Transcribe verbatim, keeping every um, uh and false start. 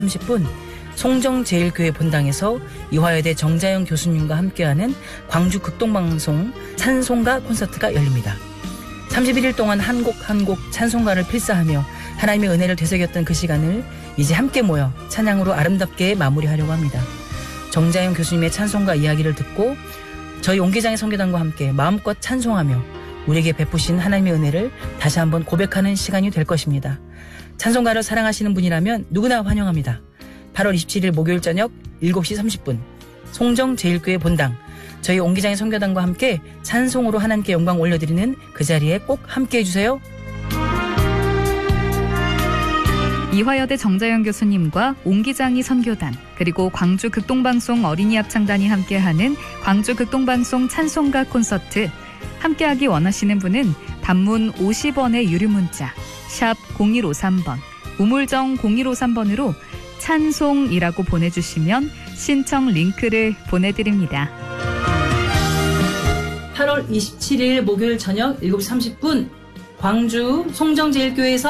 삼십 분 송정제일교회 본당에서 이화여대 정자영 교수님과 함께하는 광주 극동방송 찬송가 콘서트가 열립니다. 삼십일 일 동안 한 곡 한 곡 찬송가를 필사하며 하나님의 은혜를 되새겼던 그 시간을 이제 함께 모여 찬양으로 아름답게 마무리하려고 합니다. 정자영 교수님의 찬송가 이야기를 듣고 저희 옹기장의 선교단과 함께 마음껏 찬송하며 우리에게 베푸신 하나님의 은혜를 다시 한번 고백하는 시간이 될 것입니다. 찬송가를 사랑하시는 분이라면 누구나 환영합니다. 팔월 이십칠일 목요일 저녁 일곱 시 삼십 분 송정제일교회 본당 저희 옹기장의 선교단과 함께 찬송으로 하나님께 영광 올려드리는 그 자리에 꼭 함께해 주세요. 이화여대 정자영 교수님과 옹기장이 선교단 그리고 광주 극동방송 어린이 합창단이 함께하는 광주 극동방송 찬송가 콘서트 함께하기 원하시는 분은 단문 오십 원의 유료문자 샵 공일오삼 번 우물정 공일오삼 번으로 찬송이라고 보내주시면 신청 링크를 보내드립니다. 팔월 이십칠일 목요일 저녁 일곱 시 삼십 분 광주 송정제일교회에서